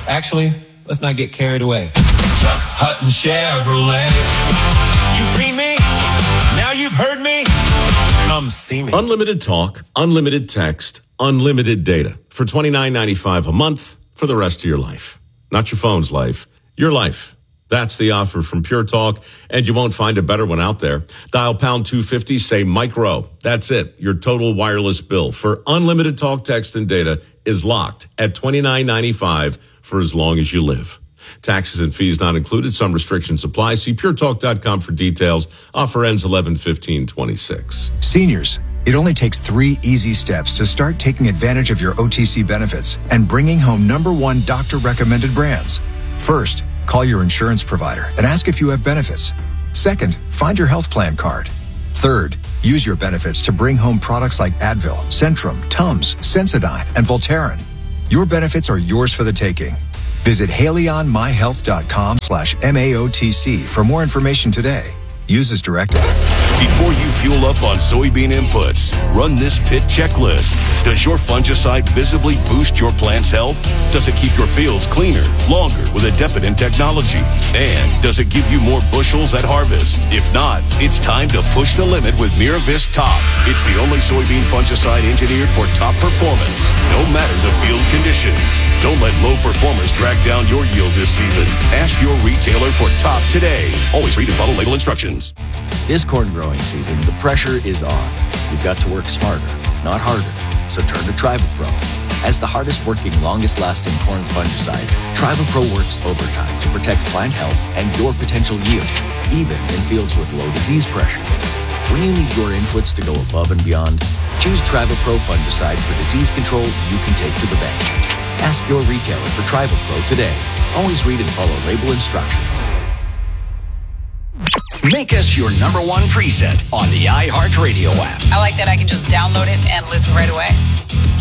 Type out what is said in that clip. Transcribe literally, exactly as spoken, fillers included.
Actually, let's not get carried away. Chuck Hutton Chevrolet. You've seen me, now you've heard me. Come see me. Unlimited talk, unlimited text, unlimited data for twenty-nine ninety-five a month for the rest of your life. Not your phone's life, your life. That's the offer from Pure Talk, and you won't find a better one out there. Dial pound two fifty, say Mike Rowe. That's it. Your total wireless bill for unlimited talk, text, and data is locked at twenty-nine ninety-five for as long as you live. Taxes and fees not included. Some restrictions apply. See pure talk dot com for details. Offer ends eleven fifteen twenty-six. Seniors, it only takes three easy steps to start taking advantage of your O T C benefits and bringing home number one doctor-recommended brands. First, call your insurance provider and ask if you have benefits. Second, find your health plan card. Third, use your benefits to bring home products like Advil, Centrum, Tums, Sensodyne, and Voltaren. Your benefits are yours for the taking. Visit haleyonmyhealth.com slash MAOTC for more information today. Use as directed. Before you fuel up on soybean inputs, run this pit checklist. Does your fungicide visibly boost your plant's health? Does it keep your fields cleaner, longer with Adepident technology? And does it give you more bushels at harvest? If not, it's time to push the limit with Miravis Top. It's the only soybean fungicide engineered for top performance, no matter the field conditions. Don't let low performers drag down your yield this season. Ask your retailer for Top today. Always read and follow label instructions. This corn growing season, the pressure is on. You've got to work smarter, not harder. So turn to TrivalPro. As the hardest working, longest lasting corn fungicide, TrivalPro works overtime to protect plant health and your potential yield, even in fields with low disease pressure. When you need your inputs to go above and beyond, choose TrivalPro fungicide for disease control you can take to the bank. Ask your retailer for TrivalPro today. Always read and follow label instructions. Make us your number one preset on the iHeartRadio app. I like that I can just download it and listen right away.